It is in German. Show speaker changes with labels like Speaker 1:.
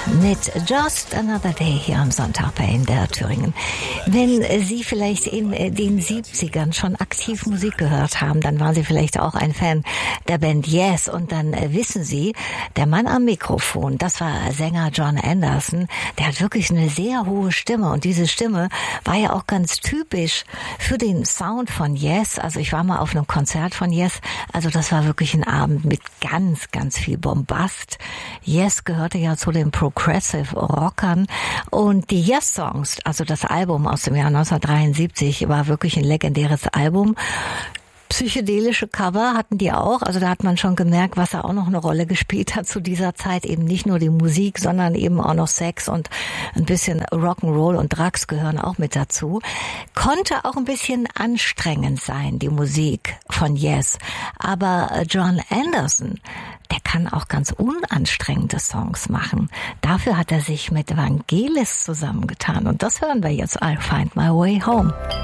Speaker 1: mit Just Another Day hier am Sonntag bei NDR Thüringen. Wenn Sie vielleicht in den 70ern schon aktiv Musik gehört haben, dann waren Sie vielleicht auch ein Fan der Band Yes und dann wissen Sie, der Mann am Mikrofon, das war Sänger Jon Anderson, der hat wirklich eine sehr hohe Stimme und diese Stimme war ja auch ganz typisch für den Sound von Yes. Also ich war mal auf einem Konzert von Yes, also das war wirklich ein Abend mit ganz, ganz viel Bombast. Yes gehörte ja zu den Progressive Rockern und die Yes Songs, also das Album aus dem Jahr 1973, war wirklich ein legendäres Album. Psychedelische Cover hatten die auch, also da hat man schon gemerkt, was da auch noch eine Rolle gespielt hat zu dieser Zeit, eben nicht nur die Musik, sondern eben auch noch Sex und ein bisschen Rock'n'Roll und Drugs gehören auch mit dazu. Konnte auch ein bisschen anstrengend sein, die Musik von Yes, aber Jon Anderson, der kann auch ganz unanstrengende Songs machen. Dafür hat er sich mit Vangelis zusammengetan und das hören wir jetzt, I'll Find My Way Home.